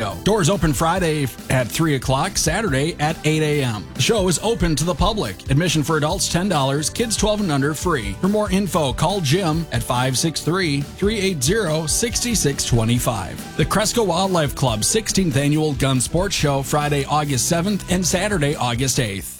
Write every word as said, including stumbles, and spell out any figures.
Show. Doors open Friday at three o'clock, Saturday at eight a.m. The show is open to the public. Admission for adults ten dollars, kids twelve and under free. For more info, call Jim at five six three, three eight zero, six six two five. The Cresco Wildlife Club sixteenth Annual Gun Sports Show, Friday, August seventh and Saturday, August eighth.